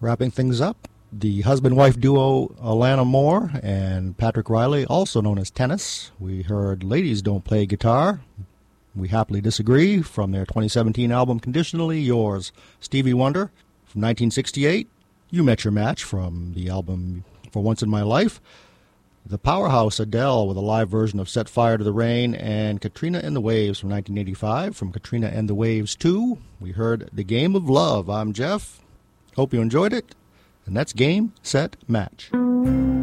Wrapping things up, the husband-wife duo Alana Moore and Patrick Riley, also known as Tennis. We heard Ladies Don't Play Guitar. We Happily Disagree from their 2017 album Conditionally Yours. Stevie Wonder from 1968. You Met Your Match from the album For Once in My Life. The powerhouse Adele with a live version of Set Fire to the Rain, and Katrina and the Waves from 1985. From Katrina and the Waves 2, we heard The Game of Love. I'm Jeff. Hope you enjoyed it. And that's Game, Set, Match.